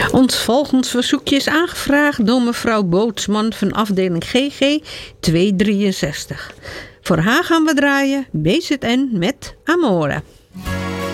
Ons volgend verzoekje is aangevraagd door mevrouw Bootsman van afdeling GG 263. Voor haar gaan we draaien BZN met Amore.